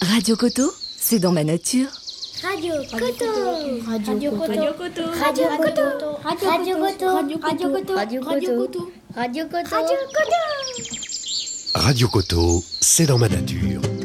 Radio Coto, c'est dans ma nature. Radio Coto. Radio Coto. Radio Coto. Radio Coto. Radio Coto. Radio Coto. Radio Coto. Radio Coto. Radio Coto. Radio Coto, c'est dans ma nature.